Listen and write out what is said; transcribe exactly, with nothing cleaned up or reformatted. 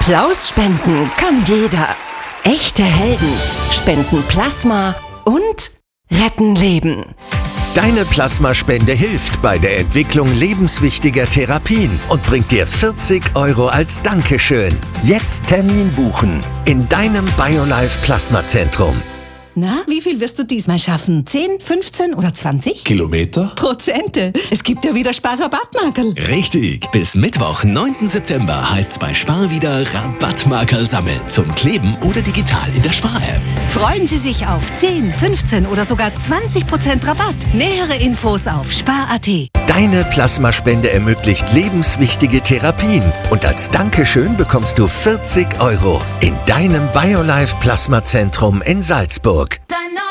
Applaus spenden kann jeder. Echte Helden spenden Plasma und retten Leben. Deine Plasmaspende hilft bei der Entwicklung lebenswichtiger Therapien und bringt dir vierzig Euro als Dankeschön. Jetzt Termin buchen in deinem BioLife Plasmazentrum. Na, wie viel wirst du diesmal schaffen? zehn, fünfzehn oder zwanzig? Kilometer? Prozente. Es gibt ja wieder Sparrabattmarkerl. Richtig. Bis Mittwoch, neunten September heißt's bei Spar wieder Rabattmarkerl sammeln. Zum Kleben oder digital in der Spar-App. Freuen Sie sich auf zehn, fünfzehn oder sogar zwanzig Prozent Rabatt. Nähere Infos auf spar punkt at. Deine Plasmaspende ermöglicht lebenswichtige Therapien und als Dankeschön bekommst du vierzig Euro in deinem BioLife Plasmazentrum in Salzburg.